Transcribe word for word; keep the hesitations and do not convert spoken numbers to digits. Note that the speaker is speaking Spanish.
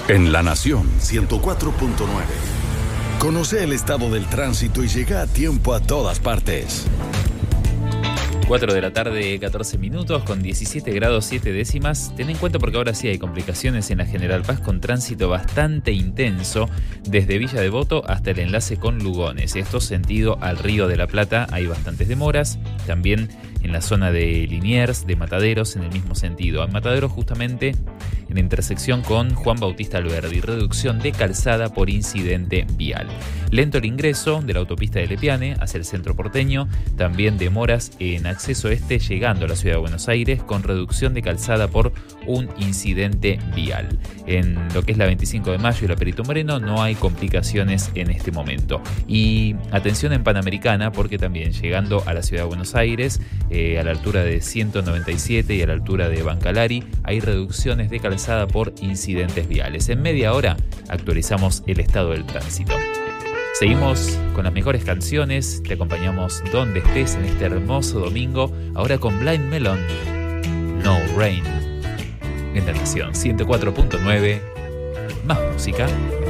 En La Nación ciento cuatro punto nueve. Conoce el estado del tránsito y llega a tiempo a todas partes. cuatro de la tarde, catorce minutos, con diecisiete grados siete décimas. Ten en cuenta porque ahora sí hay complicaciones en la General Paz con tránsito bastante intenso desde Villa Devoto hasta el enlace con Lugones. Esto sentido al Río de la Plata hay bastantes demoras. También en la zona de Liniers, de Mataderos, en el mismo sentido. En Mataderos justamente en intersección con Juan Bautista Alberdi, reducción de calzada por incidente vial. Lento el ingreso de la autopista de Lepiane hacia el centro porteño, también demoras en acceso este llegando a la ciudad de Buenos Aires con reducción de calzada por un incidente vial. En lo que es la veinticinco de mayo y la Perito Moreno no hay complicaciones en este momento. Y atención en Panamericana porque también llegando a la ciudad de Buenos Aires, eh, a la altura de ciento noventa y siete y a la altura de Bancalari, hay reducciones de calzada por incidentes viales. En media hora actualizamos el estado del tránsito. Seguimos con las mejores canciones, te acompañamos donde estés en este hermoso domingo, ahora con Blind Melon, No Rain. En La Nación ciento cuatro punto nueve, más música.